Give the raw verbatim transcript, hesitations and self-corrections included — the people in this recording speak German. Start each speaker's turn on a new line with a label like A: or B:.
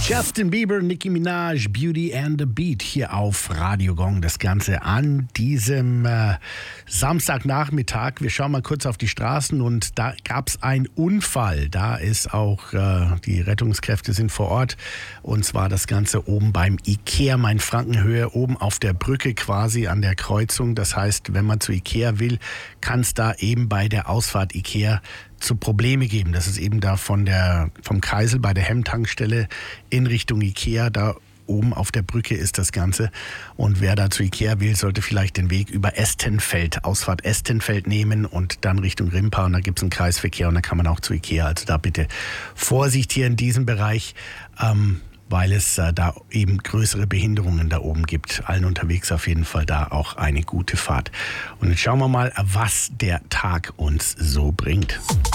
A: Justin Bieber, Nicki Minaj, Beauty and the Beat hier auf Radio Gong. Das Ganze an diesem äh, Samstagnachmittag. Wir schauen mal kurz auf die Straßen und da gab es einen Unfall. Da ist auch, äh, die Rettungskräfte sind vor Ort. Und zwar das Ganze oben beim Ikea, Mainfrankenhöhe, oben auf der Brücke quasi an der Kreuzung. Das heißt, wenn man zu Ikea will, kann es da eben bei der Ausfahrt Ikea zu Probleme geben. Das ist eben da von der, vom Kreisel bei der Hemm-Tankstelle in Richtung Ikea, da oben auf der Brücke ist das Ganze. Und wer da zu Ikea will, sollte vielleicht den Weg über Estenfeld, Ausfahrt Estenfeld nehmen und dann Richtung Rimpa. Und da gibt es einen Kreisverkehr und da kann man auch zu Ikea. Also da bitte Vorsicht hier in diesem Bereich, ähm, weil es äh, da eben größere Behinderungen da oben gibt. Allen unterwegs auf jeden Fall da auch eine gute Fahrt. Und jetzt schauen wir mal, was der Tag uns so bringt.